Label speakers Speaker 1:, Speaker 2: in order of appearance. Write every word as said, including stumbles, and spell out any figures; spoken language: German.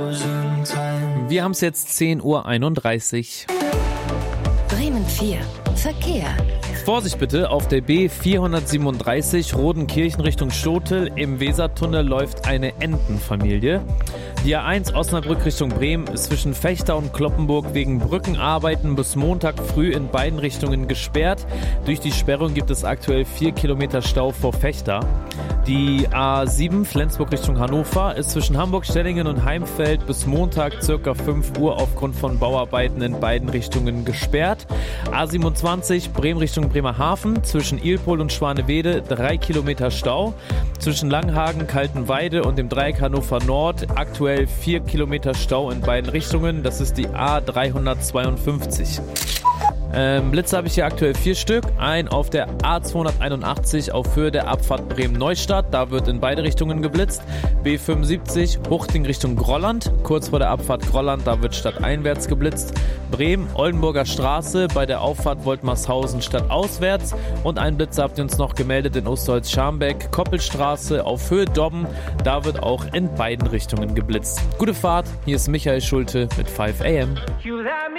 Speaker 1: Wir haben es jetzt zehn Uhr einunddreißig.
Speaker 2: Bremen vier. Verkehr.
Speaker 1: Vorsicht bitte, auf der B vierhundertsiebenunddreißig Rodenkirchen Richtung Stotel. Im Wesertunnel läuft eine Entenfamilie. Die A eins Osnabrück Richtung Bremen ist zwischen Vechta und Cloppenburg wegen Brückenarbeiten bis Montag früh in beiden Richtungen gesperrt. Durch die Sperrung gibt es aktuell vier Kilometer Stau vor Vechta. Die A sieben Flensburg Richtung Hannover ist zwischen Hamburg-Stellingen und Heimfeld bis Montag ca. fünf Uhr aufgrund von Bauarbeiten in beiden Richtungen gesperrt. A siebenundzwanzig Bremen Richtung Bremerhaven zwischen Ilpol und Schwanewede drei Kilometer Stau. Zwischen Langhagen, Kaltenweide und dem Dreieck Hannover Nord aktuell vier Kilometer Stau in beiden Richtungen. Das ist die A dreihundertzweiundfünfzig. Ähm, Blitze habe ich hier aktuell vier Stück. Ein auf der A zweihunderteinundachtzig auf Höhe der Abfahrt Bremen-Neustadt. Da wird in beide Richtungen geblitzt. B fünfundsiebzig Huchting Richtung Grolland. Kurz vor der Abfahrt Grolland, da wird stadteinwärts geblitzt. Bremen, Oldenburger Straße bei der Auffahrt Woltmarshausen stadtauswärts. Und ein Blitzer habt ihr uns noch gemeldet in Osterholz-Scharmbeck. Koppelstraße auf Höhe Dobben. Da wird auch in beiden Richtungen geblitzt. Gute Fahrt. Hier ist Michael Schulte mit fünf A M.